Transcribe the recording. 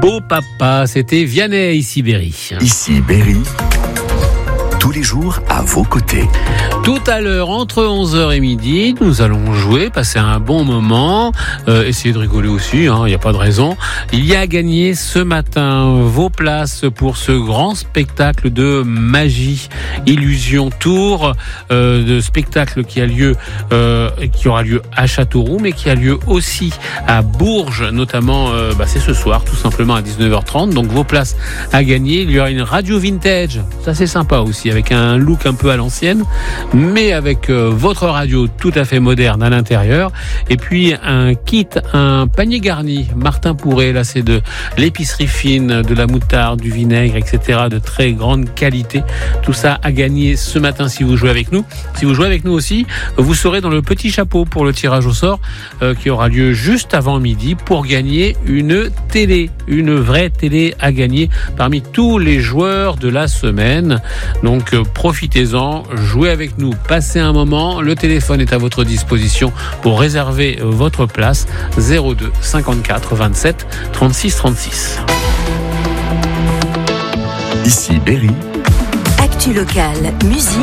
Beau papa, c'était Vianney, ici Berry. Ici Berry, tous les jours à vos côtés. Tout à l'heure, entre 11h et midi, nous allons jouer, passer un bon moment, essayer de rigoler aussi, il n'y a pas de raison. Il y a à gagner ce matin vos places pour ce grand spectacle de magie, Illusion Tour, de spectacle qui aura lieu à Châteauroux, mais qui a lieu aussi à Bourges, notamment, c'est ce soir, tout simplement à 19h30. Donc vos places à gagner. Il y aura une radio vintage, ça c'est sympa aussi, avec un look un peu à l'ancienne, mais avec votre radio tout à fait moderne à l'intérieur. Et puis un kit, un panier garni Martin Pourret, là c'est de l'épicerie fine, de la moutarde, du vinaigre, etc., de très grande qualité. Tout ça à gagner ce matin si vous jouez avec nous. Si vous jouez avec nous aussi, vous serez dans le petit chapeau pour le tirage au sort qui aura lieu juste avant midi pour gagner une télé, une vraie télé à gagner parmi tous les joueurs de la semaine. Donc profitez-en, jouez avec nous, passez un moment. Le téléphone est à votre disposition pour réserver votre place. 02 54 27 36 36. Ici Berry. Actu locale, musique.